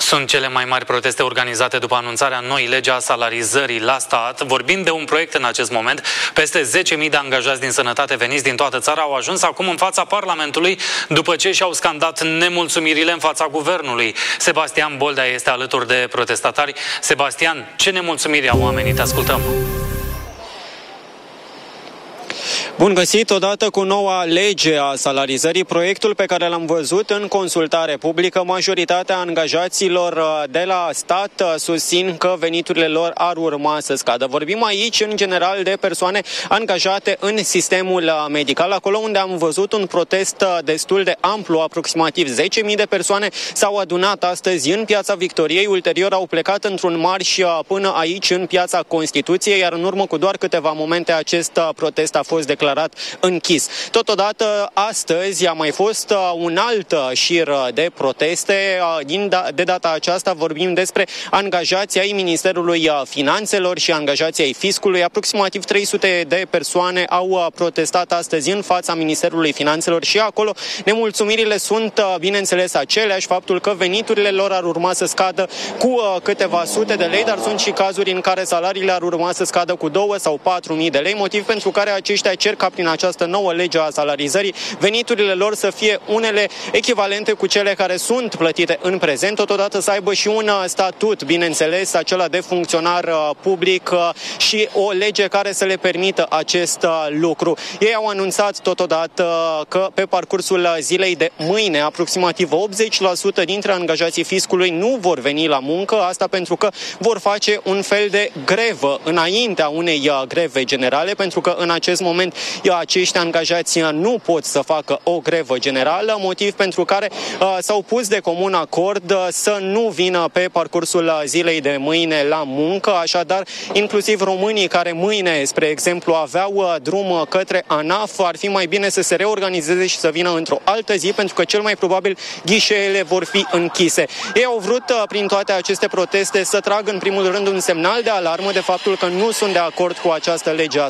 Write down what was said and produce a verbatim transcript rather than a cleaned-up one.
Sunt cele mai mari proteste organizate după anunțarea noii legi a salarizării la stat. Vorbim de un proiect în acest moment. Peste zece mii de angajați din sănătate veniți din toată țara au ajuns acum în fața Parlamentului după ce și-au scandat nemulțumirile în fața guvernului. Sebastian Boldea este alături de protestatari. Sebastian, ce nemulțumiri au oamenii? Te ascultăm. Bun găsit! Odată cu noua lege a salarizării, proiectul pe care l-am văzut în consultare publică, majoritatea angajaților de la stat susțin că veniturile lor ar urma să scadă. Vorbim aici, în general, de persoane angajate în sistemul medical, acolo unde am văzut un protest destul de amplu, aproximativ zece mii de persoane s-au adunat astăzi în Piața Victoriei, ulterior au plecat într-un marș până aici, în Piața Constituției, iar în urmă cu doar câteva momente acest protest a fost declarat închis. Totodată, astăzi a mai fost un alt șir de proteste. De data aceasta vorbim despre angajații ai Ministerului Finanțelor și angajații ai Fiscului. Aproximativ trei sute de persoane au protestat astăzi în fața Ministerului Finanțelor și acolo nemulțumirile sunt, bineînțeles, aceleași, faptul că veniturile lor ar urma să scadă cu câteva sute de lei, dar sunt și cazuri în care salariile ar urma să scadă cu două sau patru mii de lei, motiv pentru care aceștia cer ca prin această nouă lege a salarizării veniturile lor să fie unele echivalente cu cele care sunt plătite în prezent, totodată să aibă și un statut, bineînțeles, acela de funcționar public și o lege care să le permită acest lucru. Ei au anunțat totodată că pe parcursul zilei de mâine, aproximativ optzeci la sută dintre angajații Fiscului nu vor veni la muncă, asta pentru că vor face un fel de grevă înaintea unei greve generale, pentru că în acest moment acești angajați nu pot să facă o grevă generală, motiv pentru care uh, s-au pus de comun acord uh, să nu vină pe parcursul zilei de mâine la muncă, așadar inclusiv românii care mâine, spre exemplu, aveau uh, drum către ANAF, ar fi mai bine să se reorganizeze și să vină într-o altă zi, pentru că cel mai probabil ghișeele vor fi închise. Ei au vrut uh, prin toate aceste proteste să tragă în primul rând un semnal de alarmă de faptul că nu sunt de acord cu această lege a